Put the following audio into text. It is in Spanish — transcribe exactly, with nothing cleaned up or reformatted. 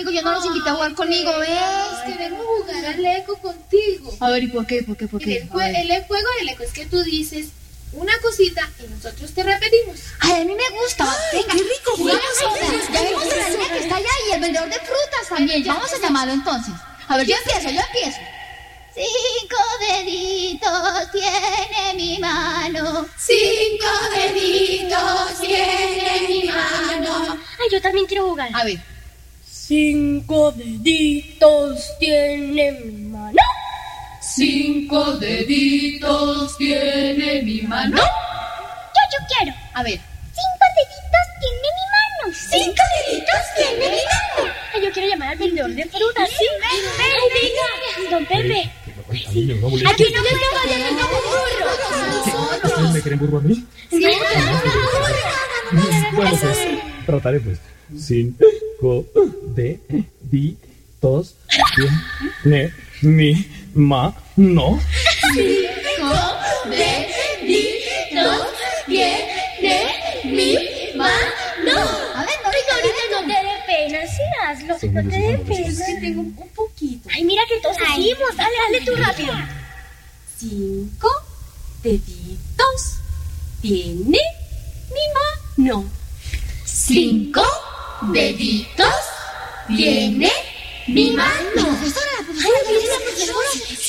conmigo, yo no los invité a jugar conmigo, ¿ves? Queremos jugar al eco contigo. A ver, ¿y por qué? ¿Por qué? ¿Por qué? El, jue el juego del eco es que tú dices una cosita y nosotros te repetimos. Ay, a mí me gusta. Ay, venga, qué rico, jugamos jugamos ahora. Ya vimos a la niña que está allá y el vendedor de frutas también. Vamos a llamarlo entonces. A ver, yo empiezo, yo empiezo. Cinco deditos tiene mi mano. Cinco deditos tiene mi mano. Ay, yo también quiero jugar. A ver. Cinco deditos tiene mi mano. Cinco deditos tiene mi mano. Yo, yo quiero. A ver. Cinco deditos tiene mi mano. Cinco deditos tiene mi mano. Ay, yo quiero llamar al vendedor de frutas. Sí, ven, venga. Don Pepe. Aquí no me Aquí no me vayan como un burro. ¿Me quieren burro a mí? Sí, Bueno, pues, trataré pues. Cinco deditos tiene mi mano. Cinco deditos tiene mi mano. A ver, no Ay, ahorita no te dé pena, sí hazlo. Sí, No sí, te sí, dé sí, sí, pena. Sí, tengo un, un poquito. Ay, mira que todos seguimos. Dale, dale tú rápido. Cinco deditos tiene mi mano. Cinco deditos tiene mi mano. Profesora, la profesora, Ay, mira la profesora.